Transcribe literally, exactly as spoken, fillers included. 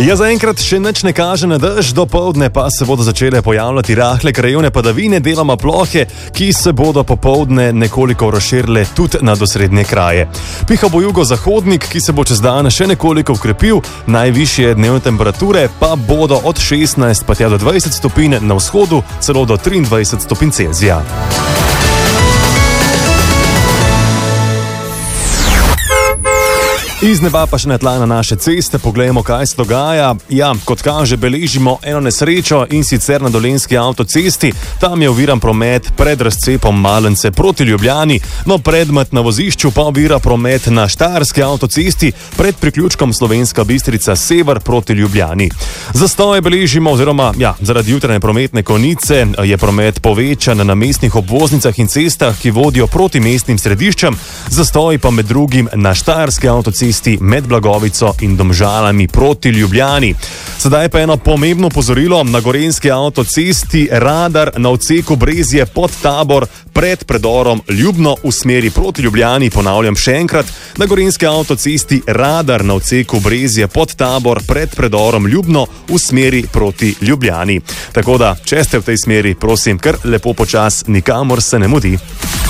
Ja, zaenkrat še nič ne kaže na dež, dopoldne pa se bodo začele pojavljati rahle krajevne padavine, deloma plohe, ki se bodo popoldne nekoliko razširile tudi na osrednje kraje. Piha bo jugozahodnik, ki se bo čez dan še nekoliko ukrepil, najvišje dnevne temperature pa bodo od šestnajst pa tja do dvajset stopinj, na vzhodu celo do triindvajset stopinj Celzija. Iz neba pa še na tla na naše ceste, poglejmo, kaj se dogaja. Ja, kot kaže, beležimo eno nesrečo in sicer na Dolenjski avtocesti. Tam je oviran promet pred razcepom Malence proti Ljubljani, no predmet na vozišču pa ovira promet na Štajerski avtocesti pred priključkom Slovenska Bistrica sever proti Ljubljani. Zastoje beležimo, oziroma ja, zaradi jutranje prometne konice je promet povečan na mestnih obvoznicah in cestah, ki vodijo proti mestnim središčem, zastoji pa med drugim na Štajerski avtocesti med Blagovico in Domžalami proti Ljubljani. Sedaj pa eno pomembno opozorilo, na Gorenjski avtocesti radar na odseku Brezje pod Tabor pred predorom Ljubno v smeri proti Ljubljani, ponavljam še enkrat, na Gorenjski avtocesti radar na odseku Brezje pod Tabor pred predorom Ljubno v smeri proti Ljubljani. Tako da, če ste v tej smeri, prosim, kar lepo počas, nikamor se ne mudi.